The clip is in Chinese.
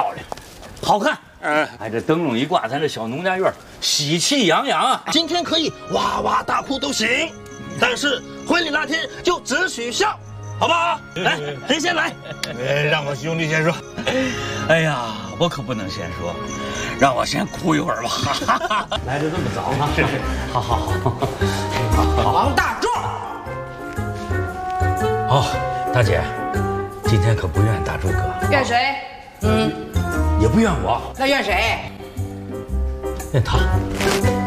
漂亮，好看。哎，这灯笼一挂，咱这小农家院喜气洋洋啊！ 今天可以哇哇大哭都行，但是婚礼那天就只许笑，好不好？来，谁先来？ 让我兄弟先说。 哎呀，我可不能先说，让我先哭一会儿吧。来的这么早啊？是，好。 王大壮。 哦，大姐，今天可不怨大柱哥， 怨谁？ 也不怨我， 那怨谁？ 怨他。